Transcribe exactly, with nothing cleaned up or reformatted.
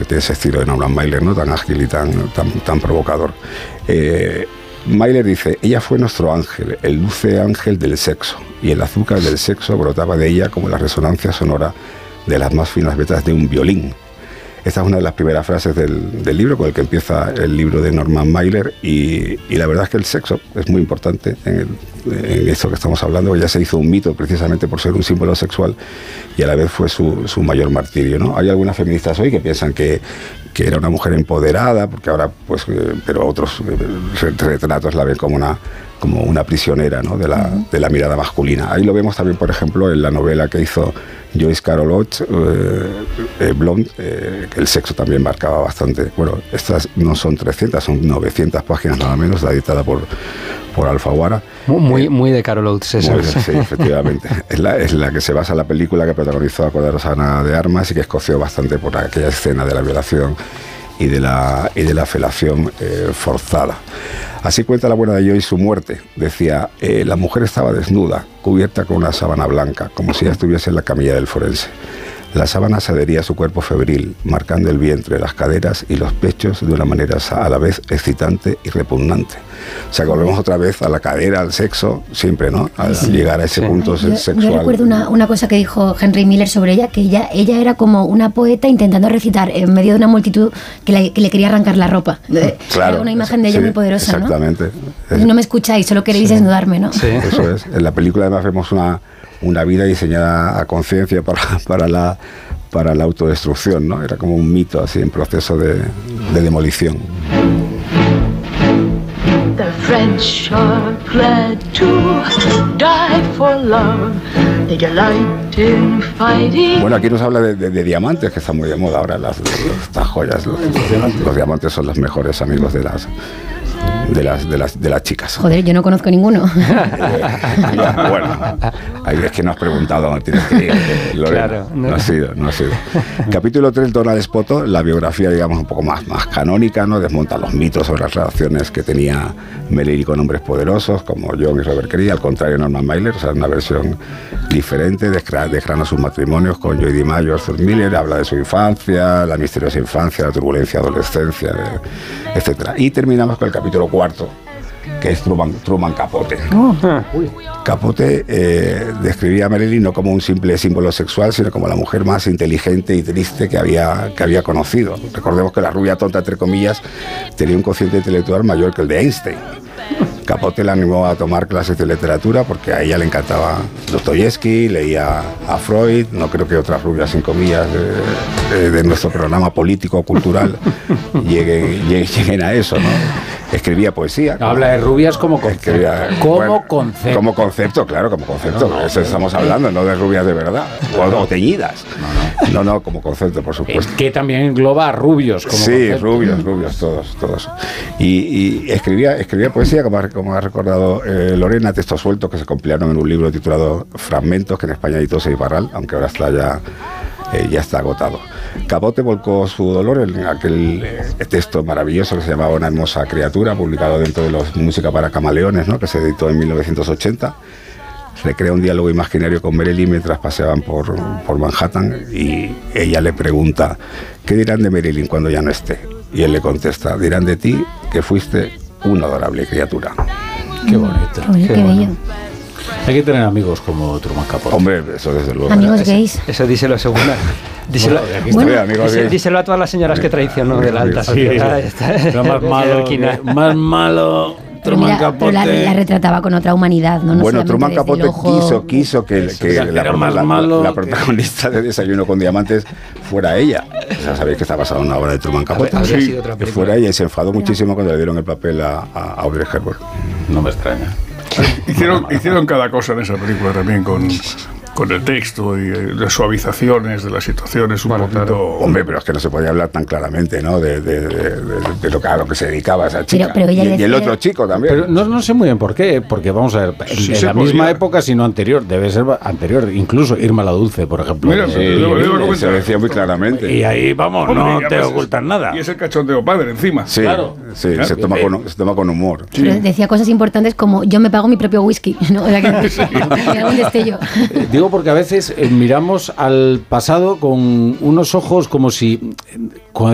que tiene ese estilo de Norman Mailer, ¿no? Tan ágil y tan, tan, tan provocador. Eh, Mailer dice: ella fue nuestro ángel, el dulce ángel del sexo, y el azúcar del sexo brotaba de ella como la resonancia sonora de las más finas vetas de un violín. Esta es una de las primeras frases del, del libro, con el que empieza el libro de Norman Mailer, y, y la verdad es que el sexo es muy importante en, el, en esto que estamos hablando. Ya se hizo un mito precisamente por ser un símbolo sexual, y a la vez fue su, su mayor martirio, ¿no? Hay algunas feministas hoy que piensan que, que era una mujer empoderada, porque ahora, pues, eh, pero otros eh, retratos la ven como una, como una prisionera, ¿no? de, la, de la mirada masculina. Ahí lo vemos también, por ejemplo, en la novela que hizo Joyce Carol Oates, eh, eh, Blonde, eh, que el sexo también marcaba bastante. Bueno, estas no son trescientas, son novecientas páginas nada menos, la editada por, por Alfaguara. Muy, eh, muy de Carol Oates esa. Muy, sí, efectivamente. Es la, es la que se basa en la película que protagonizó a Poderosa Ana de Armas y que escoció bastante por aquella escena de la violación y de la, y de la felación eh, forzada. Así cuenta la buena de Joyce su muerte. Decía: eh, la mujer estaba desnuda, cubierta con una sábana blanca, como si ella estuviese en la camilla del forense. La sábana se adhería a su cuerpo febril, marcando el vientre, las caderas y los pechos de una manera a la vez excitante y repugnante. O sea, que volvemos otra vez a la cadera, al sexo, siempre, ¿no? Al sí, llegar a ese sí. punto yo, sexual. Yo recuerdo una, una cosa que dijo Henry Miller sobre ella, que ella, ella era como una poeta intentando recitar en medio de una multitud que le, que le quería arrancar la ropa. Claro, era una imagen de ella sí, muy poderosa, exactamente. ¿no? Es, no me escucháis, solo queréis sí. desnudarme, ¿no? Sí. Eso es. En la película además vemos una, una vida diseñada a conciencia para, para la... para la autodestrucción, ¿no? Era como un mito así en proceso de, de demolición. The French are glad to die for love. They delight in fighting. Bueno, aquí nos habla de, de, de diamantes, que están muy de moda ahora, las, estas joyas. Los, los, diamantes. los diamantes son los mejores amigos de las... De las, de, las, de las chicas. Joder, yo no conozco ninguno. Eh, ya, bueno, ahí es que no has preguntado dónde tienes que ir, Lorena. Claro, no. no ha sido, no ha sido. Capítulo tres, Donald Spoto, la biografía, digamos, un poco más, más canónica, ¿no? Desmonta los mitos sobre las relaciones que tenía Mary con hombres poderosos, como John y Robert Cray, al contrario Norman Mailer, o sea, una versión diferente, desgrana sus matrimonios con Joy DiMaggio, Arthur Miller, habla de su infancia, la misteriosa infancia, la turbulencia, adolescencia, etcétera. Y terminamos con el capítulo cuarto, que es Truman, Truman Capote. Oh. Capote eh, describía a Marilyn no como un simple símbolo sexual, sino como la mujer más inteligente y triste que había, que había conocido. Recordemos que la rubia tonta, entre comillas, tenía un cociente intelectual mayor que el de Einstein. Capote la animó a tomar clases de literatura porque a ella le encantaba Dostoyevsky, leía a Freud. No creo que otras rubias, sin comillas, de, de, de nuestro programa político o cultural lleguen, lleguen a eso, ¿no? Escribía poesía. No, habla de rubias como concepto. Escribía, como bueno, concepto. Como concepto, claro, como concepto. No, no, eso estamos hablando, no de rubias de verdad. O, o teñidas. No, no, no, no, como concepto, por supuesto. Es que también engloba a rubios como sí, concepto. rubios, rubios, todos, todos. Y, y escribía, escribía poesía, como ha, como ha recordado eh, Lorena, textos sueltos que se compilaron en un libro titulado Fragmentos, que en España editó Seis Barral, aunque ahora está ya... Eh, ya está agotado. Capote volcó su dolor en aquel eh, texto maravilloso que se llamaba Una hermosa criatura, publicado dentro de los Música para Camaleones, ¿no? Que se editó en mil novecientos ochenta. Recrea un diálogo imaginario con Marilyn mientras paseaban por, por Manhattan, y ella le pregunta: ¿qué dirán de Marilyn cuando ya no esté? Y él le contesta: dirán de ti que fuiste una adorable criatura. Qué bonito. Qué, qué bello. Hay que tener amigos como Truman Capote. Hombre, eso desde luego. Amigos gays. Eso, eso díselo segunda. Díselo, bueno, bueno, amigos díselo, díselo a todas las señoras que traicionó de la alta sociedad. Sí, lo más malo, más malo. Pero, Truman mira, Capote. pero la, la retrataba con otra humanidad, ¿no? no bueno, Truman Capote quiso, quiso que, Eso, que ya, la, más la, malo la, la protagonista que... de Desayuno con Diamantes fuera ella. O sea, sabéis que está basada en una obra de Truman Capote. Habría Sí, sido otra que fuera ella, y se enfadó muchísimo cuando le dieron el papel a, a Audrey Hepburn. No me extraña. Hicieron, hicieron cada cosa en esa película también con, con el texto y eh, las suavizaciones de las situaciones un bueno, poquito... Claro. Hombre, pero es que no se podía hablar tan claramente, ¿no? De, de, de, de, de lo que, a lo que se dedicaba esa chica. Pero, pero ella y, decía... y el otro chico también. Pero no, no sé muy bien por qué, porque vamos a ver, en, sí, en la podía. misma época, sino anterior, debe ser anterior, incluso Irma la Dulce, por ejemplo. Mira, sí, lo, lo, lo se decía muy claramente. Y ahí, vamos, Hombre, no te es, ocultan nada. Y es el cachondeo padre encima. Sí, claro. Sí, claro. Se, toma con, se toma con humor. Sí. Decía cosas importantes como: yo me pago mi propio whisky, ¿no? O sea, que sí. Era un destello. Digo porque a veces eh, miramos al pasado con unos ojos como si...